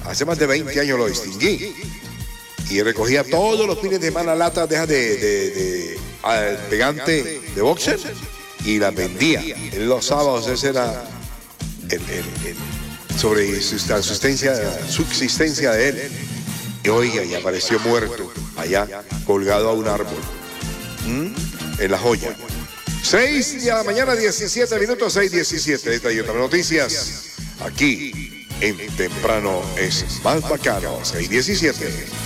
hace más de 20 años lo distinguí. Y recogía todos los fines de semana latas de pegante de boxer y las vendía. En los sábados ese era sobre la subsistencia de él. Y oiga, y apareció muerto allá, colgado a un árbol. En La Joya. 6 de la mañana, 17 minutos, 6:17. Esta y otras noticias aquí en Temprano es Más Bacano, 6:17.